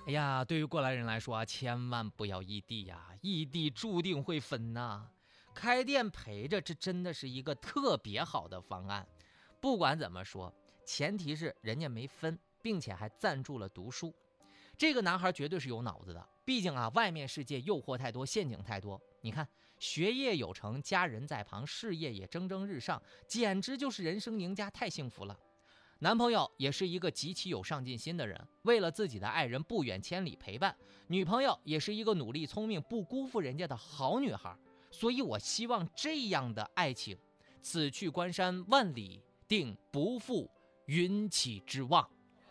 哎呀，对于过来人来说啊，千万不要异地呀，异地注定会分呐。开店陪着，这真的是一个特别好的方案。不管怎么说，前提是人家没分，并且还赞助了读书。这个男孩绝对是有脑子的，毕竟啊，外面世界诱惑太多，陷阱太多。你看，学业有成，家人在旁，事业也蒸蒸日上，简直就是人生赢家，太幸福了。男朋友也是一个极其有上进心的人，为了自己的爱人不远千里陪伴。女朋友也是一个努力聪明、不辜负人家的好女孩。所以我希望这样的爱情，此去关山万里，定不负云起之望。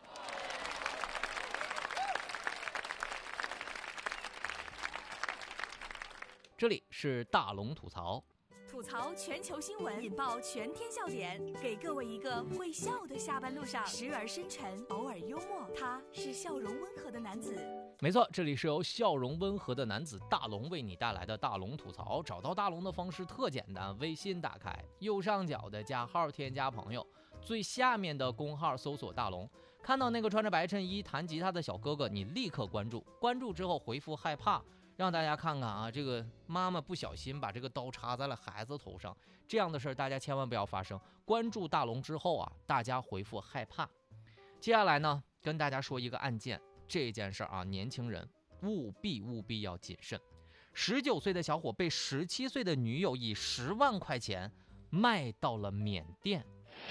这里是大龙吐槽， 吐槽全球新闻，引爆全天笑点，给各位一个会笑的下班路上，时而深沉，偶尔幽默。他是笑容温和的男子。 没错，这里是由笑容温和的男子大龙为你带来的大龙吐槽。找到大龙的方式特简单，微信打开，右上角的加号添加朋友，最下面的公号搜索大龙，看到那个穿着白衬衣弹吉他的小哥哥，你立刻关注，关注之后回复害怕，让大家看看啊，这个妈妈不小心把这个刀插在了孩子头上，这样的事大家千万不要发生。关注大龙之后啊，大家回复害怕。接下来呢，跟大家说一个案件。这件事啊，年轻人务必要谨慎。19岁的小伙被17岁的女友以10万块钱卖到了缅甸。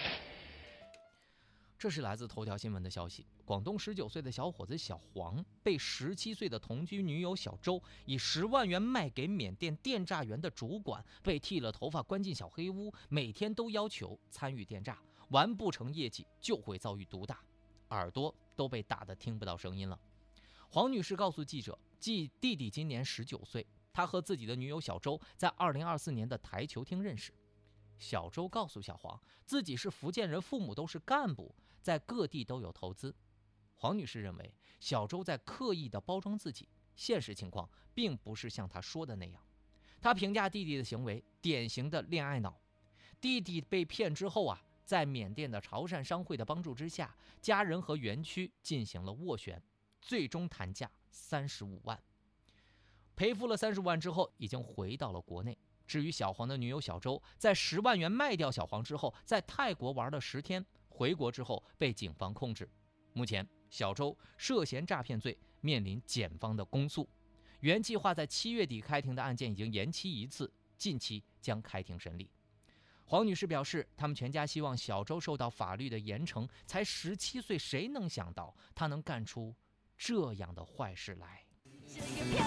这是来自头条新闻的消息。广东19岁的小伙子小黄被17岁的同居女友小周以10万元卖给缅甸电诈园的主管，被剃了头发，关进小黑屋，每天都要求参与电诈，完不成业绩就会遭遇毒打，耳朵都被打得听不到声音了。黄女士告诉记者，弟弟今年19岁，他和自己的女友小周在2024年的台球厅认识。小周告诉小黄，自己是福建人，父母都是干部，在各地都有投资。黄女士认为小周在刻意的包装自己，现实情况并不是像他说的那样。她评价弟弟的行为典型的恋爱脑。弟弟被骗之后啊，在缅甸的潮汕商会的帮助之下，家人和园区进行了斡旋，最终谈价35万。赔付了30万之后，已经回到了国内。至于小黄的女友小周，在10万元卖掉小黄之后，在泰国玩了10天，回国之后被警方控制。目前小周涉嫌诈骗罪，面临检方的公诉。原计划在7月底开庭的案件已经延期1次，近期将开庭审理。黄女士表示，他们全家希望小周受到法律的严惩。才17岁，谁能想到他能干出这样的坏事来？